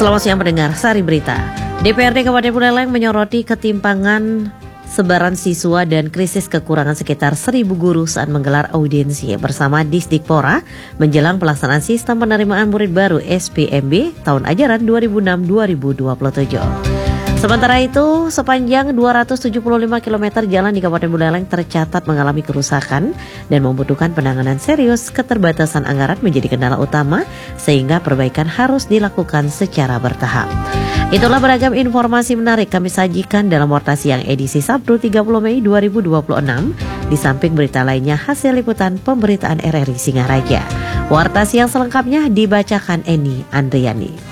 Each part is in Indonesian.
Selamat siang pendengar, Sari Berita. DPRD Kabupaten Buleleng menyoroti ketimpangan sebaran siswa dan krisis kekurangan sekitar 1.000 guru saat menggelar audiensi bersama Disdikpora menjelang pelaksanaan sistem penerimaan murid baru SPMB tahun ajaran 2006-2027. Sementara itu, sepanjang 275 km jalan di Kabupaten Buleleng tercatat mengalami kerusakan dan membutuhkan penanganan serius. Keterbatasan anggaran menjadi kendala utama sehingga perbaikan harus dilakukan secara bertahap. Itulah beragam informasi menarik kami sajikan dalam Warta Siang edisi Sabtu 30 Mei 2026. Di samping berita lainnya hasil liputan pemberitaan RRI Singaraja. Warta Siang selengkapnya dibacakan Eni Andriani.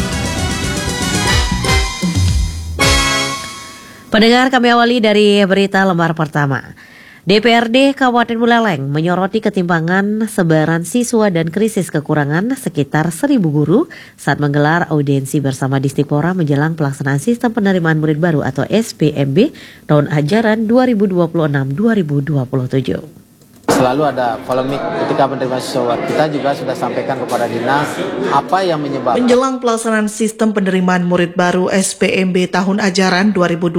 Pendengar, kami awali dari berita lembar pertama. DPRD Kabupaten Buleleng menyoroti ketimpangan sebaran siswa dan krisis kekurangan sekitar 1.000 guru saat menggelar audiensi bersama Disdikpora menjelang pelaksanaan sistem penerimaan murid baru atau SPMB tahun ajaran 2026-2027. Selalu ada polemik ketika menerima siswa. Kita juga sudah sampaikan kepada dinas apa yang menyebabkan. Menjelang pelaksanaan sistem penerimaan murid baru SPMB tahun ajaran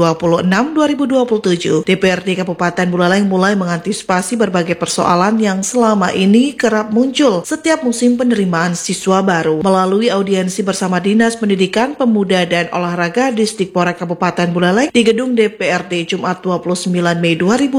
2026-2027, DPRD Kabupaten Buleleng mulai mengantisipasi berbagai persoalan yang selama ini kerap muncul setiap musim penerimaan siswa baru. Melalui audiensi bersama Dinas Pendidikan, Pemuda dan Olahraga Disdikpora Kabupaten Buleleng di gedung DPRD Jumat 29 Mei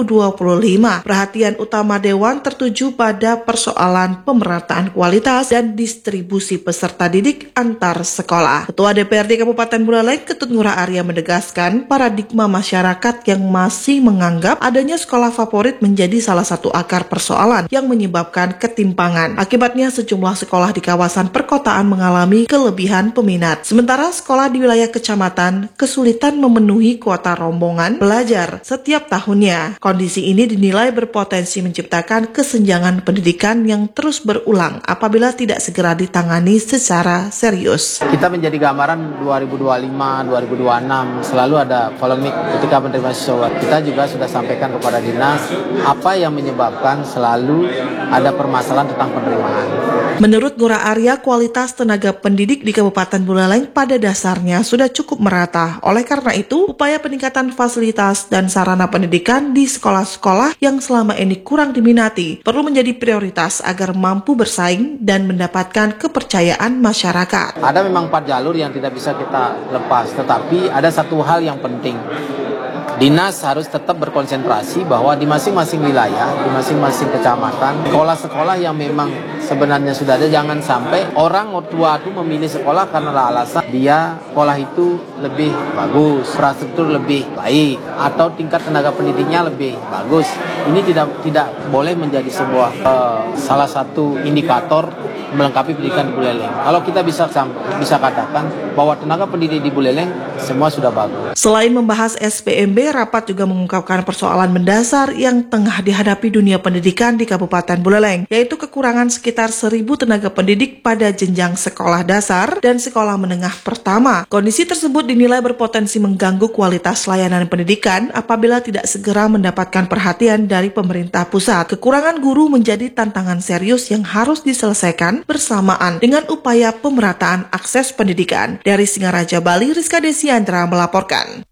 2025, perhatian utama Dewan tertuju pada persoalan pemerataan kualitas dan distribusi peserta didik antar sekolah. Ketua DPRD Kabupaten Buleleng, Ketut Ngurah Arya menegaskan paradigma masyarakat yang masih menganggap adanya sekolah favorit menjadi salah satu akar persoalan yang menyebabkan ketimpangan. Akibatnya sejumlah sekolah di kawasan perkotaan mengalami kelebihan peminat. Sementara sekolah di wilayah kecamatan kesulitan memenuhi kuota rombongan belajar setiap tahunnya. Kondisi ini dinilai berpotensi menciptakan kesenjangan pendidikan yang terus berulang apabila tidak segera ditangani secara serius. Kita menjadi gambaran 2025-2026 selalu ada polemik ketika menerima siswa. Kita juga sudah sampaikan kepada dinas apa yang menyebabkan selalu ada permasalahan tentang penerimaan. Menurut Ngurah Arya, kualitas tenaga pendidik di Kabupaten Buleleng pada dasarnya sudah cukup merata. Oleh karena itu, upaya peningkatan fasilitas dan sarana pendidikan di sekolah-sekolah yang selama ini kurang diminati perlu menjadi prioritas agar mampu bersaing dan mendapatkan kepercayaan masyarakat. Ada memang 4 jalur yang tidak bisa kita lepas, tetapi ada satu hal yang penting. Dinas harus tetap berkonsentrasi bahwa di masing-masing wilayah, di masing-masing kecamatan, sekolah-sekolah yang memang sebenarnya sudah ada, jangan sampai orang tua itu memilih sekolah karena alasan dia sekolah itu lebih bagus, infrastruktur lebih baik, atau tingkat tenaga pendidiknya lebih bagus. Ini tidak boleh menjadi sebuah salah satu indikator melengkapi pendidikan di Buleleng. Kalau kita bisa katakan bahwa tenaga pendidik di Buleleng semua sudah bagus. Selain membahas SPMB, rapat juga mengungkapkan persoalan mendasar yang tengah dihadapi dunia pendidikan di Kabupaten Buleleng, yaitu kekurangan sekitar 1.000 tenaga pendidik pada jenjang sekolah dasar dan sekolah menengah pertama. Kondisi tersebut dinilai berpotensi mengganggu kualitas layanan pendidikan apabila tidak segera mendapatkan perhatian dari pemerintah pusat. Kekurangan guru menjadi tantangan serius yang harus diselesaikan bersamaan dengan upaya pemerataan akses pendidikan. Dari Singaraja, Bali, Rizka Desiandra melaporkan.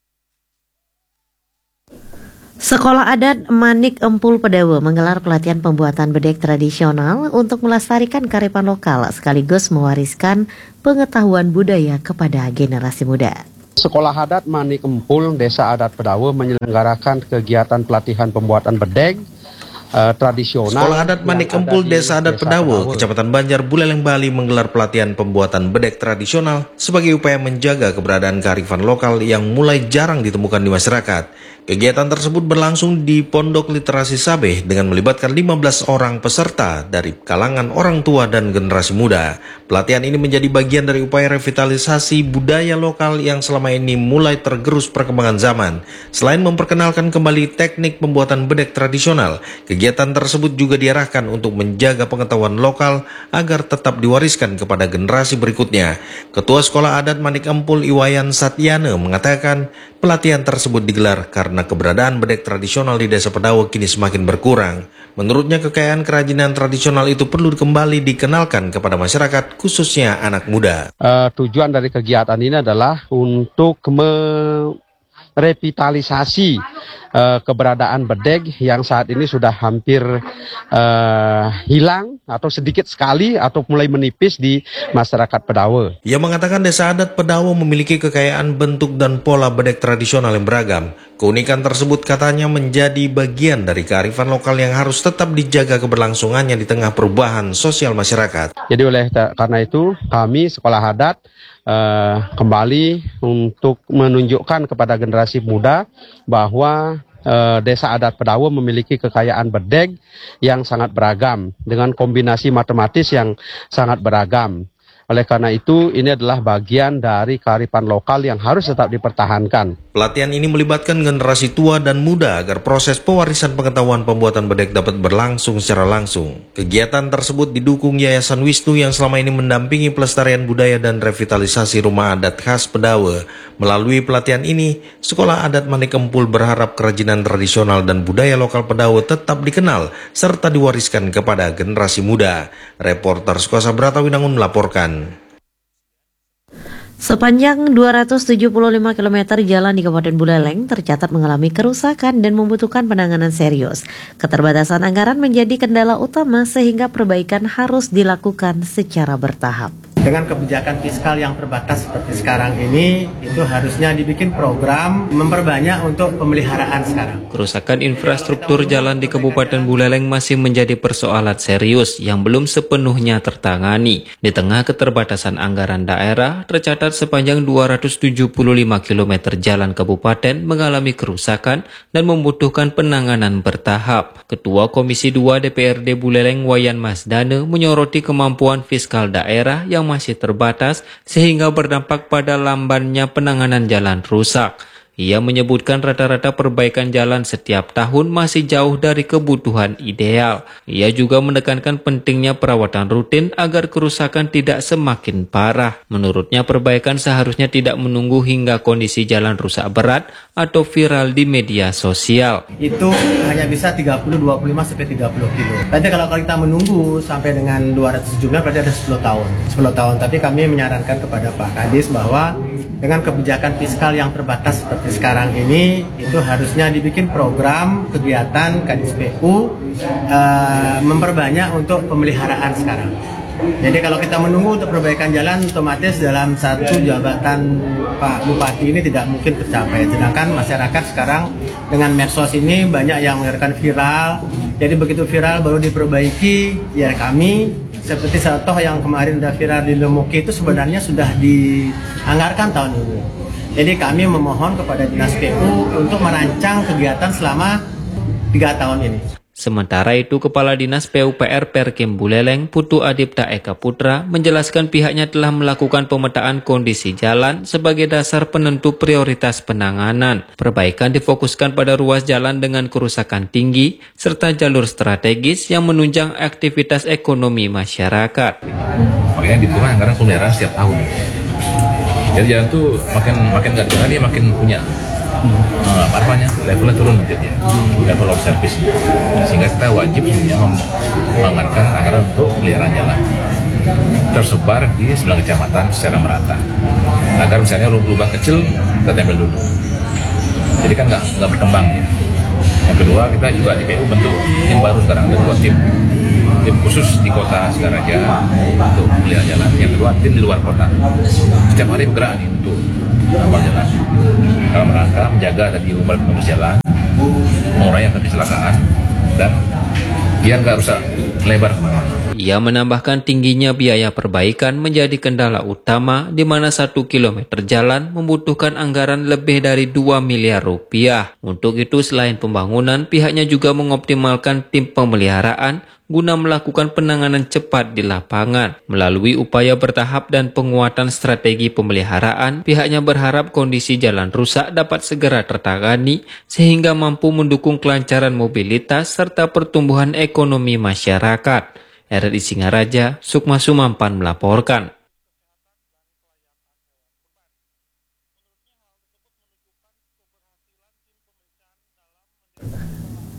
Sekolah Adat Manik Empul Pedawe menggelar pelatihan pembuatan bedek tradisional untuk melestarikan kearifan lokal sekaligus mewariskan pengetahuan budaya kepada generasi muda. Sekolah Adat Manik Empul Desa Adat Pedawe menyelenggarakan kegiatan pelatihan pembuatan bedeg tradisional. Sekolah Adat Manik Empul Desa Adat Pedawe, Kecamatan Banjar, Buleleng, Bali menggelar pelatihan pembuatan bedek tradisional sebagai upaya menjaga keberadaan kearifan lokal yang mulai jarang ditemukan di masyarakat. Kegiatan tersebut berlangsung di Pondok Literasi Sabeh dengan melibatkan 15 orang peserta dari kalangan orang tua dan generasi muda. Pelatihan ini menjadi bagian dari upaya revitalisasi budaya lokal yang selama ini mulai tergerus perkembangan zaman. Selain memperkenalkan kembali teknik pembuatan bedek tradisional, kegiatan tersebut juga diarahkan untuk menjaga pengetahuan lokal agar tetap diwariskan kepada generasi berikutnya. Ketua Sekolah Adat Manik Empul Iwayan Satyane mengatakan, Pelatihan tersebut digelar karena keberadaan bedek tradisional di Desa Pedawo kini semakin berkurang. Menurutnya kekayaan kerajinan tradisional itu perlu kembali dikenalkan kepada masyarakat, khususnya anak muda. Tujuan dari kegiatan ini adalah untuk merevitalisasi keberadaan bedeg yang saat ini sudah hampir hilang atau sedikit sekali atau mulai menipis di masyarakat Pedawo. Ia mengatakan desa adat Pedawo memiliki kekayaan bentuk dan pola bedeg tradisional yang beragam. Keunikan tersebut katanya menjadi bagian dari kearifan lokal yang harus tetap dijaga keberlangsungannya di tengah perubahan sosial masyarakat. Jadi karena itu kami sekolah adat kembali untuk menunjukkan kepada generasi muda bahwa Desa Adat Pedawo memiliki kekayaan bedeg yang sangat beragam dengan kombinasi matematis yang sangat beragam. Oleh karena itu, ini adalah bagian dari kearifan lokal yang harus tetap dipertahankan. Pelatihan ini melibatkan generasi tua dan muda agar proses pewarisan pengetahuan pembuatan bedeg dapat berlangsung secara langsung. Kegiatan tersebut didukung Yayasan Wisnu yang selama ini mendampingi pelestarian budaya dan revitalisasi rumah adat khas Pedawo. Melalui pelatihan ini, Sekolah Adat Mani Kempul berharap kerajinan tradisional dan budaya lokal Pedawo tetap dikenal serta diwariskan kepada generasi muda. Reporter Sukosa Bratawinangun melaporkan. Sepanjang 275 km jalan di Kabupaten Buleleng tercatat mengalami kerusakan dan membutuhkan penanganan serius. Keterbatasan anggaran menjadi kendala utama sehingga perbaikan harus dilakukan secara bertahap. Dengan kebijakan fiskal yang terbatas seperti sekarang ini, itu harusnya dibikin program memperbanyak untuk pemeliharaan sekarang. Kerusakan infrastruktur jalan di Kabupaten Buleleng masih menjadi persoalan serius yang belum sepenuhnya tertangani. Di tengah keterbatasan anggaran daerah, tercatat sepanjang 275 km jalan kabupaten mengalami kerusakan dan membutuhkan penanganan bertahap. Ketua Komisi 2 DPRD Buleleng Wayan Masdane menyoroti kemampuan fiskal daerah yang masih terbatas sehingga berdampak pada lambannya penanganan jalan rusak. Ia menyebutkan rata-rata perbaikan jalan setiap tahun masih jauh dari kebutuhan ideal. Ia juga menekankan pentingnya perawatan rutin agar kerusakan tidak semakin parah. Menurutnya perbaikan seharusnya tidak menunggu hingga kondisi jalan rusak berat atau viral di media sosial. Itu hanya bisa 30, 25 sampai 30 kilo. Nanti kalau kita menunggu sampai dengan 217 berarti ada 10 tahun. 10 tahun, tapi kami menyarankan kepada Pak Kadis bahwa dengan kebijakan fiskal yang terbatas seperti sekarang ini, itu harusnya dibikin program kegiatan Kadis PU memperbanyak untuk pemeliharaan sekarang. Jadi kalau kita menunggu untuk perbaikan jalan, otomatis dalam satu jabatan Pak Bupati ini tidak mungkin tercapai. Sedangkan masyarakat sekarang dengan medsos ini banyak yang mengadakan viral. Jadi begitu viral baru diperbaiki, ya kami seperti contoh yang kemarin udah viral di Lemuki itu sebenarnya sudah dianggarkan tahun ini. Jadi kami memohon kepada Dinas PU untuk merancang kegiatan selama 3 tahun ini. Sementara itu, Kepala Dinas PUPR Perkim Buleleng, Putu Adipta Eka Putra, menjelaskan pihaknya telah melakukan pemetaan kondisi jalan sebagai dasar penentu prioritas penanganan. Perbaikan difokuskan pada ruas jalan dengan kerusakan tinggi, serta jalur strategis yang menunjang aktivitas ekonomi masyarakat. Makanya dibutuhkan anggaran pemeliharaan setiap tahun. Jadi jalan tuh makin nggak dikenal dia makin punya. Levelnya turun jadi level of service, sehingga kita wajib menganggarkan anggaran untuk pemeliharaan jalan tersebar di 9 kecamatan secara merata, agar misalnya lubang kecil kita tempel dulu, jadi kan nggak berkembang ya. Yang kedua, kita juga di PU bentuk tim baru sekarang, ada 2 tim khusus di kota Singaraja untuk pemeliharaan jalan, yang kedua tim di luar kota, setiap hari bergerak nih untuk jalan dalam rangka menjaga tadi umur jalan, mengurangi kecelakaan, dan biar nggak rusak lebar kemana-mana. Ia menambahkan tingginya biaya perbaikan menjadi kendala utama, di mana 1 kilometer jalan membutuhkan anggaran lebih dari 2 miliar rupiah. Untuk itu, selain pembangunan, pihaknya juga mengoptimalkan tim pemeliharaan guna melakukan penanganan cepat di lapangan. Melalui upaya bertahap dan penguatan strategi pemeliharaan, pihaknya berharap kondisi jalan rusak dapat segera tertangani sehingga mampu mendukung kelancaran mobilitas serta pertumbuhan ekonomi masyarakat. RRI Singaraja, Sukma Sumampan melaporkan.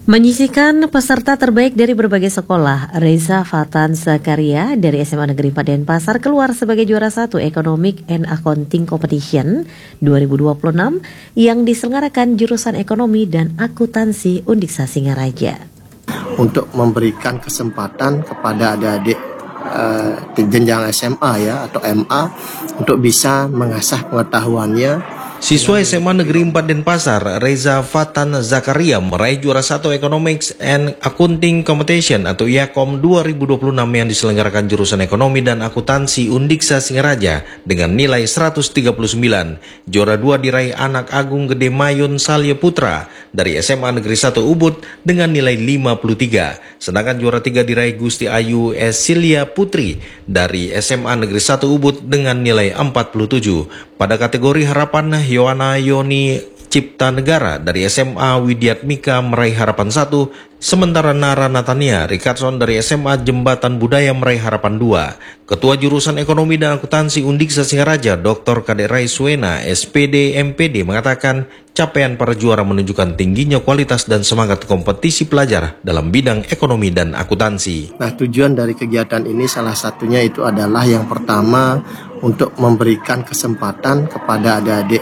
Menyisihkan peserta terbaik dari berbagai sekolah, Reza Fatan Zakaria dari SMA Negeri 4 Denpasar keluar sebagai juara 1 Economic and Accounting Competition 2026 yang diselenggarakan jurusan Ekonomi dan Akuntansi Undiksa Singaraja. Untuk memberikan kesempatan kepada adik-adik jenjang SMA ya atau MA untuk bisa mengasah pengetahuannya. Siswa SMA Negeri 4 Denpasar, Reza Fatan Zakaria meraih juara 1 Economics and Accounting Competition atau IACOM 2026 yang diselenggarakan jurusan Ekonomi dan Akuntansi Undiksa Singaraja dengan nilai 139. Juara 2 diraih anak Agung Gede Mayun Salya Putra dari SMA Negeri 1 Ubud dengan nilai 53. Sedangkan juara 3 diraih Gusti Ayu Esilia Putri dari SMA Negeri 1 Ubud dengan nilai 47. Pada kategori harapan, Yohana Yoni Cipta Negara dari SMA Widyatmika meraih harapan 1, sementara Nara Natania Richardson dari SMA Jembatan Budaya meraih harapan 2. Ketua Jurusan Ekonomi dan Akuntansi Undiksa Singaraja, Dr. Kadek Raiswena, SPD MPD mengatakan capaian para juara menunjukkan tingginya kualitas dan semangat kompetisi pelajar dalam bidang ekonomi dan akuntansi. Nah, tujuan dari kegiatan ini salah satunya itu adalah yang pertama untuk memberikan kesempatan kepada adik-adik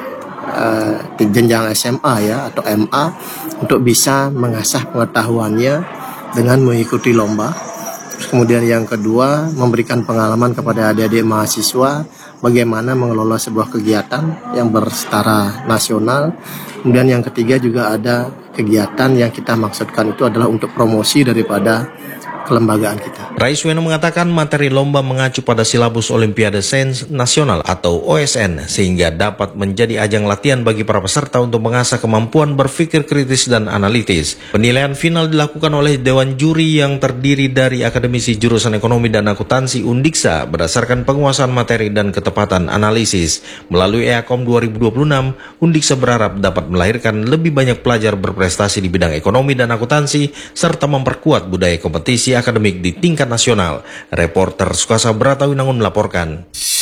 jenjang SMA ya atau MA untuk bisa mengasah pengetahuannya dengan mengikuti lomba. Terus kemudian yang kedua, memberikan pengalaman kepada adik-adik mahasiswa bagaimana mengelola sebuah kegiatan yang bersetara nasional. Kemudian yang ketiga juga ada kegiatan yang kita maksudkan itu adalah untuk promosi daripada kelembagaan kita. Raiswena mengatakan materi lomba mengacu pada silabus Olimpiade Sains Nasional atau OSN sehingga dapat menjadi ajang latihan bagi para peserta untuk mengasah kemampuan berpikir kritis dan analitis. Penilaian final dilakukan oleh Dewan Juri yang terdiri dari akademisi jurusan Ekonomi dan Akuntansi Undiksa berdasarkan penguasaan materi dan ketepatan analisis. Melalui IACOM 2026, Undiksa berharap dapat melahirkan lebih banyak pelajar berprestasi di bidang ekonomi dan akuntansi serta memperkuat budaya kompetisi akademik di tingkat nasional. Reporter Sukasa Brata Winangun melaporkan.